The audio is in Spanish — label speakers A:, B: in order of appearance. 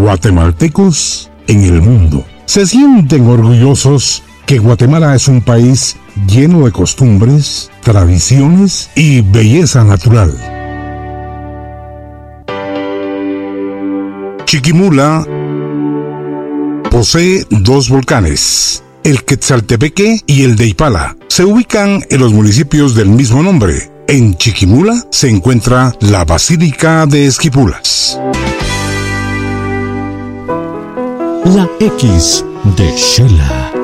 A: guatemaltecos en el mundo. Se sienten orgullosos que Guatemala es un país lleno de costumbres, tradiciones y belleza natural. Chiquimula posee 2 volcanes, el Quetzaltepeque y el de Ipala. Se ubican en los municipios del mismo nombre. En Chiquimula se encuentra la Basílica de Esquipulas.
B: La X de Shela.